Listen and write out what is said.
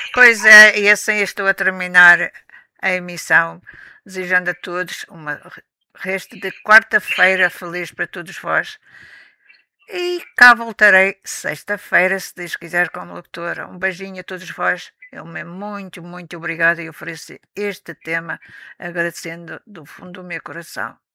Pois é, e assim estou a terminar a emissão, desejando a todos uma resto de quarta-feira feliz para todos vós. E cá voltarei sexta-feira, se Deus quiser, como locutora. Um beijinho a todos vós. Eu me muito, muito obrigada e ofereço este tema agradecendo do fundo do meu coração.